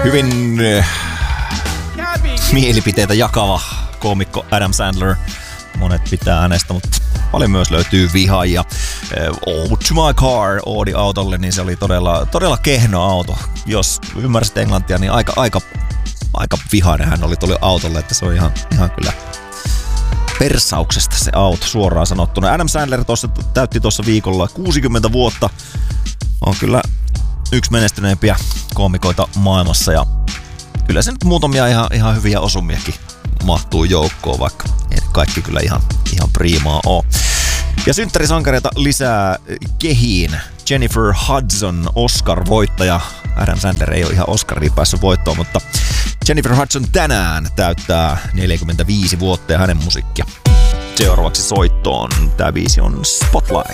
Hyvin mielipiteitä jakava koomikko Adam Sandler. Monet pitää hänestä, mutta paljon myös löytyy vihaajia. Ode to my car, Audi autolle, niin se oli todella kehno auto. Jos ymmärsit englantia, niin aika vihainen hän oli tuolle autolle, että se on ihan kyllä persauksesta se auto suoraan sanottuna. Adam Sandler täytti tuossa viikolla 60 vuotta. On kyllä yksi menestyneempiä koomikoita maailmassa ja kyllä se nyt muutamia ihan hyviä osumiakin mahtuu joukkoon, vaikka ei kaikki kyllä ihan priimaa oo. Ja synttärisankareita lisää kehiin. Jennifer Hudson, Oscar-voittaja. Adam Sandler ei ole ihan Oscaria päässyt voittoon, mutta Jennifer Hudson tänään täyttää 45 vuotta ja hänen musiikkia. Seuraavaksi soittoon. Tää biisi on Spotlight.